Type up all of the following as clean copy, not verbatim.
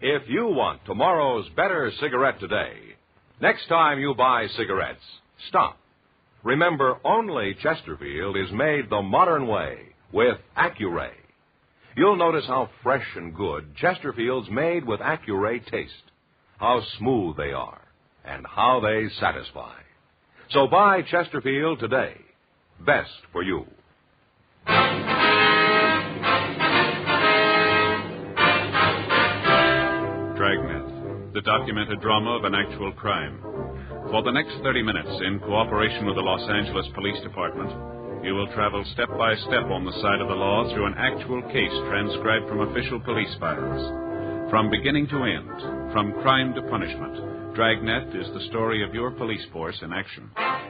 if you want tomorrow's better cigarette today, next time you buy cigarettes, stop. Remember, only Chesterfield is made the modern way with Accuray. You'll notice how fresh and good Chesterfield's made with Accuray taste, how smooth they are, and how they satisfy. So buy Chesterfield today. Best for you. Dragnet, the documented drama of an actual crime. For the next 30 minutes, in cooperation with the Los Angeles Police Department, you will travel step by step on the side of the law through an actual case transcribed from official police files. From beginning to end, from crime to punishment, Dragnet is the story of your police force in action.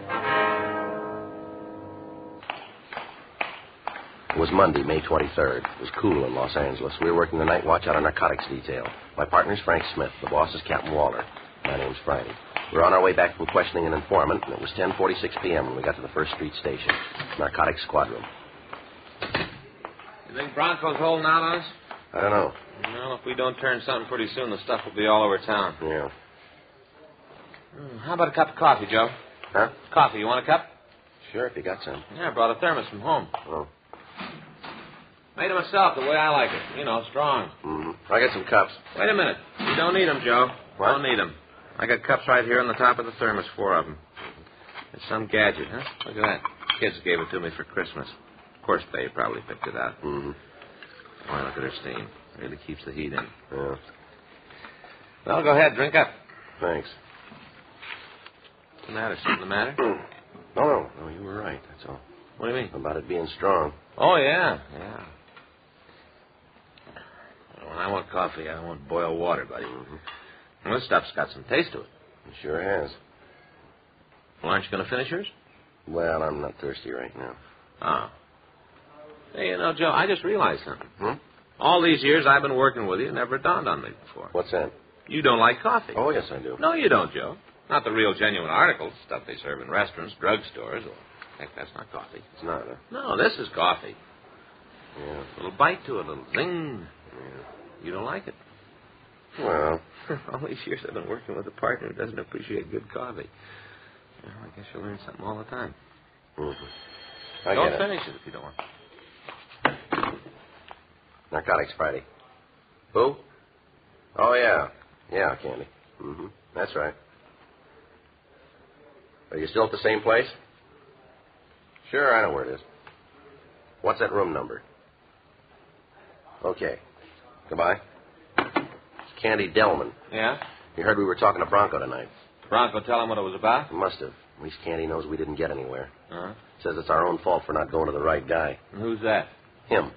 It was Monday, May 23rd. It was cool in Los Angeles. We were working the night watch out of narcotics detail. My partner's Frank Smith. The boss is Captain Waller. My name's Friday. We were on our way back from questioning an informant, and it was 10:46 p.m. when we got to the First Street Station. Narcotics Squad Room. You think Bronco's holding out on us? I don't know. Well, if we don't turn something pretty soon, the stuff will be all over town. Yeah. How about a cup of coffee, Joe? Huh? Coffee. You want a cup? Sure, if you got some. Yeah, I brought a thermos from home. Oh. Made it myself the way I like it. You know, strong. Mm-hmm. I got some cups. Wait a minute. You don't need them, Joe. What? Don't need them. I got cups right here on the top of the thermos, 4 of them. It's some gadget, huh? Look at that. Kids gave it to me for Christmas. Of course, they probably picked it out. Mm-hmm. Boy, look at her steam. Really keeps the heat in. Yeah. Well, go ahead. Drink up. Thanks. What's the matter? Something the matter? No, you were right, that's all. What do you mean? About it being strong. Oh, yeah. When I want coffee, I want boiled water, buddy. Mm-hmm. Well, this stuff's got some taste to it. It sure has. Well, aren't you going to finish yours? Well, I'm not thirsty right now. Oh. Hey, you know, Joe, I just realized something. Hmm? All these years I've been working with you, it never dawned on me before. What's that? You don't like coffee. Oh, yes, I do. No, you don't, Joe. Not the real genuine articles, stuff they serve in restaurants, drugstores, or... Heck, that's not coffee. It's not, huh? No, this is coffee. Yeah. A little bite to it, a little zing. Yeah. You don't like it. Well... All these years I've been working with a partner who doesn't appreciate good coffee. Well, I guess you'll learn something all the time. Mm-hmm. Don't finish it if you don't want. Narcotics Friday. Who? Oh, yeah. Yeah, Candy. Mm-hmm. That's right. Are you still at the same place? Sure, I know where it is. What's that room number? Okay. Goodbye. It's Candy Delman. Yeah? You heard we were talking to Bronco tonight. Bronco tell him what it was about? Must have. At least Candy knows we didn't get anywhere. Uh-huh. Says it's our own fault for not going to the right guy. And who's that? Him.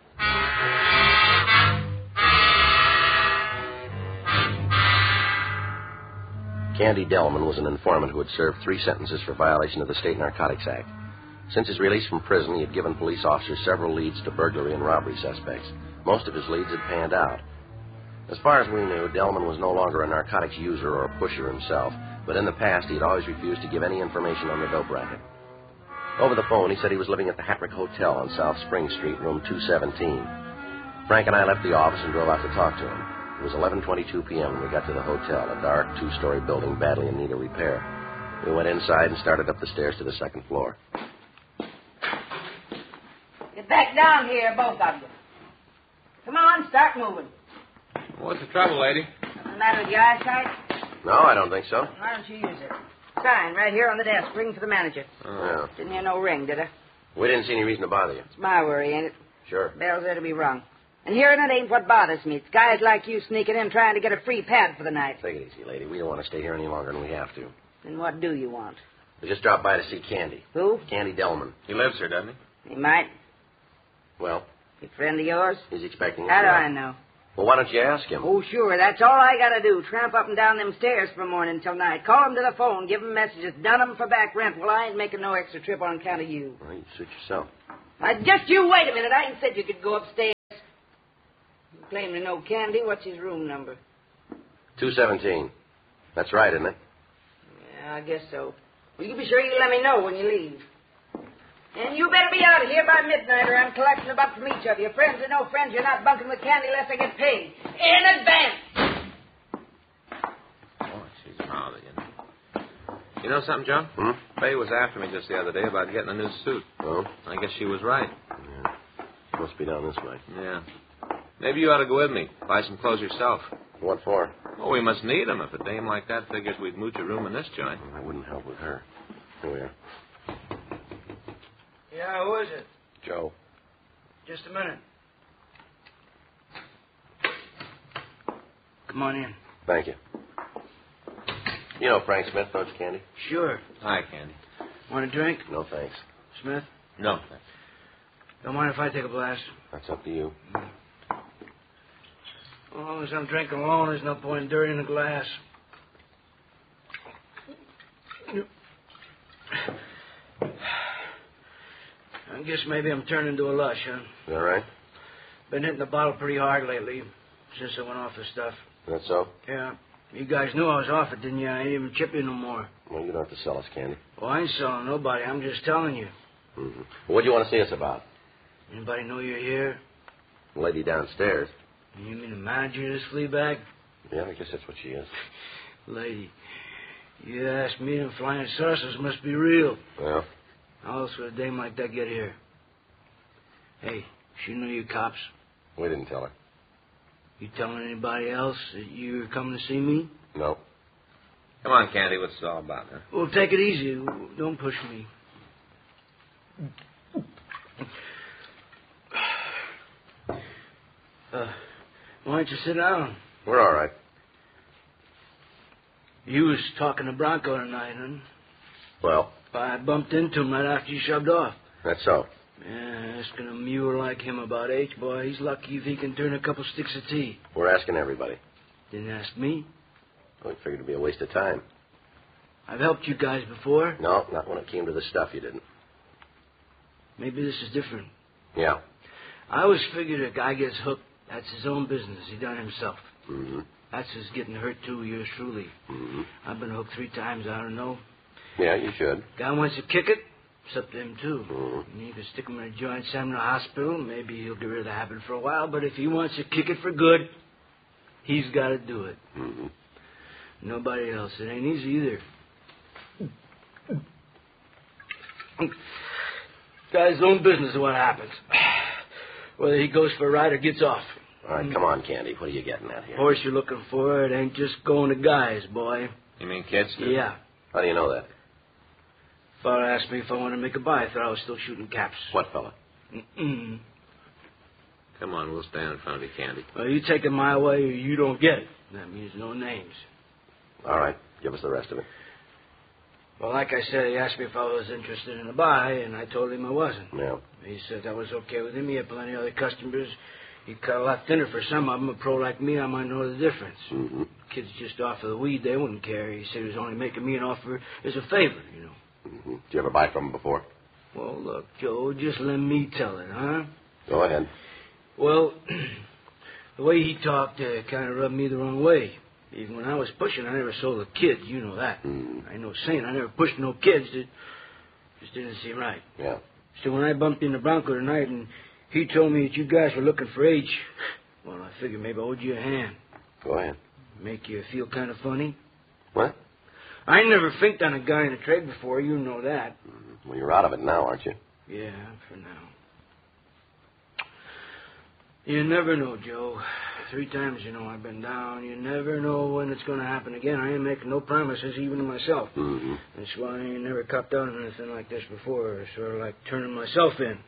Candy Delman was an informant who had served 3 sentences for violation of the State Narcotics Act. Since his release from prison, he had given police officers several leads to burglary and robbery suspects. Most of his leads had panned out. As far as we knew, Delman was no longer a narcotics user or a pusher himself, but in the past he had always refused to give any information on the dope racket. Over the phone, he said he was living at the Hattrick Hotel on South Spring Street, room 217. Frank and I left the office and drove out to talk to him. It was 11:22 p.m. when we got to the hotel, a dark, 2-story building badly in need of repair. We went inside and started up the stairs to the 2nd floor. Get back down here, both of you. Come on, start moving. What's the trouble, lady? What's the matter with your eyesight? No, I don't think so. Why don't you use it? Sign right here on the desk. Ring for the manager. Yeah. Didn't hear no ring, did I? We didn't see any reason to bother you. It's my worry, ain't it? Sure. Bells there to be rung. And hearing it ain't what bothers me. It's guys like you sneaking in trying to get a free pad for the night. Take it easy, lady. We don't want to stay here any longer than we have to. Then what do you want? We just dropped by to see Candy. Who? Candy Delman. He lives here, doesn't he? He might. Well, A friend of yours? he's expecting us. How do I know? Well, why don't you ask him? Oh, sure. That's all I got to do. Tramp up and down them stairs from morning till night. Call him to the phone. Give him messages. Done him for back rent. Well, I ain't making no extra trip on account of you. Well, you suit yourself. Just you wait a minute. I ain't said you could go upstairs. You claim to know Candy. What's his room number? 217. That's right, isn't it? Yeah, I guess so. Well, you be sure you let me know when you leave. And you better be out of here by midnight, or I'm collecting a buck from each of you. Friends or no friends, you're not bunking with Candy unless I get paid. In advance. You know something, Joe? Hmm? Faye was after me just the other day about getting a new suit. Oh? I guess she was right. Yeah. Must be down this way. Yeah. Maybe you ought to go with me. Buy some clothes yourself. What for? Oh, we must need 'em. If a dame like that figures we'd mooch a room in this joint. I wouldn't help with her. Here we are. Yeah, who is it? Joe. Just a minute. Come on in. Thank you. You know Frank Smith, don't you, Candy? Sure. Hi, Candy. Want a drink, No, thanks. Smith? No. Don't mind if I take a blast. That's up to you. As long as I'm drinking alone, there's no point in dirtying the glass. I guess maybe I'm turning into a lush, huh? Is that right? Been hitting the bottle pretty hard lately, since I went off the stuff. That so? Yeah. You guys knew I was off it, didn't you? I ain't even chip you no more. Well, you don't have to sell us, Candy. Well, I ain't selling nobody. I'm just telling you. Mm-hmm. What do you want to see us about? Anybody know you're here? The lady downstairs. You mean the manager of this flea bag? Yeah, I guess that's what she is. Lady, you ask me, them flying saucers must be real. Well? How else would a dame like that get here? Hey, she knew you cops. We didn't tell her. You telling anybody else that you were coming to see me? No. Come on, Candy. What's it all about, huh? Well, take it easy. Don't push me. Why don't you sit down? We're all right. You was talking to Bronco tonight, huh? Well? I bumped into him right after you shoved off. That's so. Yeah, asking a mule like him about H, boy, he's lucky if he can turn a couple sticks of tea. We're asking everybody. Didn't ask me. Well, we figured it'd be a waste of time. I've helped you guys before. No, not when it came to the stuff, you didn't. Maybe this is different. Yeah. I always figured a guy gets hooked, that's his own business. He done it himself. Mm-hmm. That's his getting hurt, too, yours truly. Mm-hmm. I've been hooked 3 times, I don't know. Yeah, you should. Guy wants to kick it, it's up to him, too. Mm-hmm. You can stick him in a joint, send him to the hospital, maybe he'll get rid of the habit for a while, but if he wants to kick it for good, he's got to do it. Mm-hmm. Nobody else. It ain't easy either. Guy's own business is what happens. Whether he goes for a ride or gets off. All right, come on, Candy. What are you getting at here? Horse you're looking for, it ain't just going to guys, boy. You mean kids, too? Yeah. How do you know that? Father asked me if I wanted to make a buy. I thought I was still shooting caps. What fella? Mm-mm. Come on, we'll stand in front of you, Candy. Well, you take it my way or you don't get it. That means no names. All right, give us the rest of it. Well, like I said, he asked me if I was interested in a buy, and I told him I wasn't. Yeah. He said that was okay with him. He had plenty of other customers. He cut a lot thinner for some of them. A pro like me, I might know the difference. Mm-hmm. Kids just offer the weed, they wouldn't care. He said he was only making me an offer as a favor, you know. Mm-hmm. Did you ever buy from him before? Well, look, Joe, just let me tell it, huh? Go ahead. Well, the way he talked kind of rubbed me the wrong way. Even when I was pushing, I never sold a kid. You know that. Mm-hmm. I ain't no saint. I never pushed no kids. It just didn't seem right. Yeah. So when I bumped into Bronco tonight and he told me that you guys were looking for H, well, I figured maybe I owed you a hand. Go ahead. Make you feel kind of funny. What? I never finked on a guy in the trade before. You know that. Mm-hmm. Well, you're out of it now, aren't you? Yeah, for now. You never know, Joe. 3 times, you know, I've been down. You never know when it's going to happen again. I ain't making no promises, even to myself. Mm-hmm. That's why I ain't never copped out on anything like this before. Sort of like turning myself in.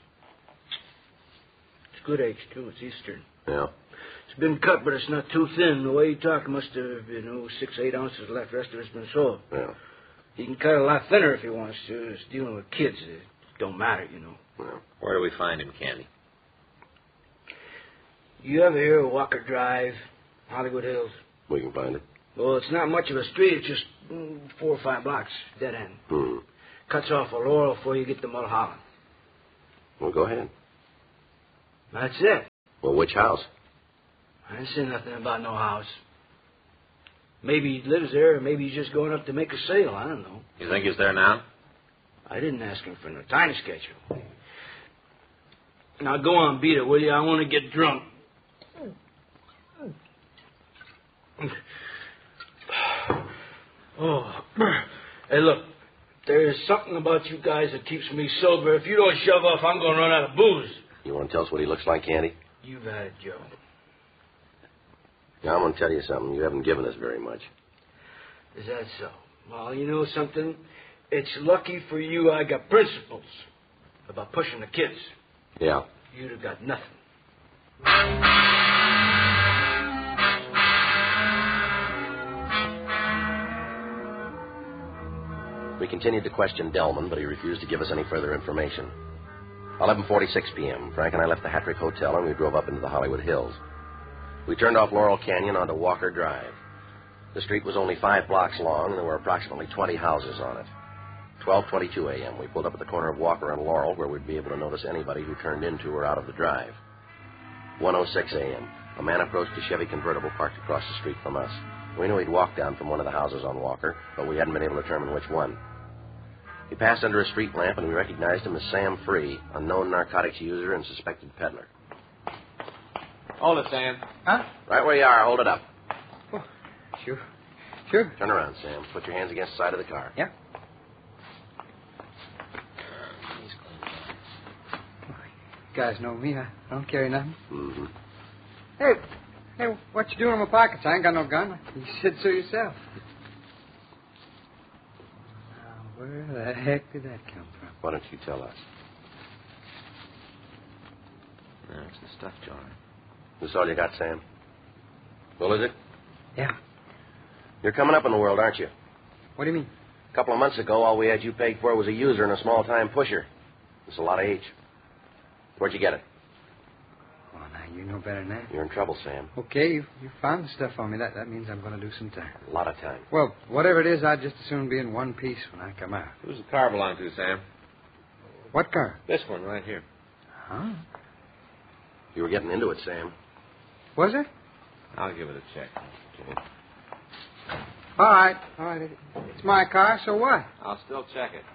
It's good H, too. It's Eastern. Yeah. It's been cut, but it's not too thin. The way you talk must have, 6, 8 ounces left. The rest of it's been sold. Yeah. He can cut a lot thinner if he wants to. It's dealing with kids. It don't matter, you know. Yeah. Where do we find him, Candy? You ever hear of Walker Drive, Hollywood Hills? We can find it. Well, it's not much of a street. It's just 4 or 5 blocks, dead end. Hmm. Cuts off a Laurel before you get to Mulholland. Well, go ahead. That's it. Well, which house? I didn't say nothing about no house. Maybe he lives there, or maybe he's just going up to make a sale. I don't know. You think he's there now? I didn't ask him for no time schedule. Now go on, beat it, will you? I want to get drunk. Oh, Hey, look, there's something about you guys that keeps me sober. If you don't shove off, I'm going to run out of booze. You want to tell us what he looks like, Candy? You've had it, Joe. Now, I'm going to tell you something. You haven't given us very much. Is that so? Well, you know something? It's lucky for you I got principles about pushing the kids. Yeah. You'd have got nothing. We continued to question Delman, but he refused to give us any further information. 11:46 p.m., Frank and I left the Hattrick Hotel, and we drove up into the Hollywood Hills. We turned off Laurel Canyon onto Walker Drive. The street was only 5 blocks long, and there were approximately 20 houses on it. 12:22 a.m., we pulled up at the corner of Walker and Laurel, where we'd be able to notice anybody who turned into or out of the drive. 1:06 a.m., a man approached a Chevy convertible parked across the street from us. We knew he'd walked down from one of the houses on Walker, but we hadn't been able to determine which one. He passed under a street lamp, and we recognized him as Sam Free, a known narcotics user and suspected peddler. Hold it, Sam. Huh? Right where you are. Hold it up. Oh, sure. Sure. Turn around, Sam. Put your hands against the side of the car. Yeah. You guys know me. I don't carry nothing. Mm-hmm. Hey, what you doing in my pockets? I ain't got no gun. You said so yourself. Now, where the heck did that come from? Why don't you tell us? That's the stuff, John. This all you got, Sam? Well, is it? Yeah. You're coming up in the world, aren't you? What do you mean? A couple of months ago, all we had you pegged for was a user and a small-time pusher. It's a lot of H. Where'd you get it? Oh, now, you know better than that. You're in trouble, Sam. Okay, you found the stuff on me. That means I'm going to do some time. A lot of time. Well, whatever it is, I'd just as soon be in one piece when I come out. Who's the car belong to, Sam? What car? This one right here. Huh? You were getting into it, Sam. Was it? I'll give it a check. All right. It's my car, so what? I'll still check it.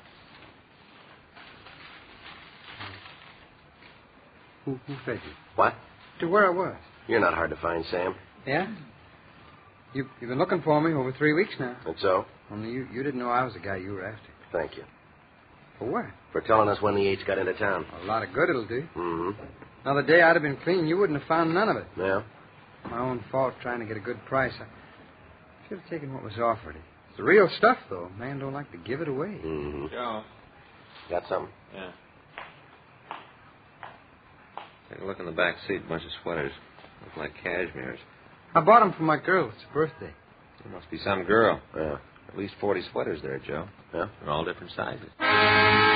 Who fed you? What? To where I was. You're not hard to find, Sam. Yeah? You've been looking for me over 3 weeks now. And so? Only you didn't know I was the guy you were after. Thank you. For what? For telling us when the H got into town. A lot of good it'll do. Mm-hmm. Now, the day I'd have been clean, you wouldn't have found none of it. Yeah? My own fault trying to get a good price. I should have taken what was offered. It's the real stuff, though. Man don't like to give it away. Mm-hmm. Joe. Got something? Yeah. Take a look in the back seat. A bunch of sweaters. Look like cashmeres. I bought them for my girl. It's her birthday. There must be some girl. Yeah. At least 40 sweaters there, Joe. Yeah? In all different sizes.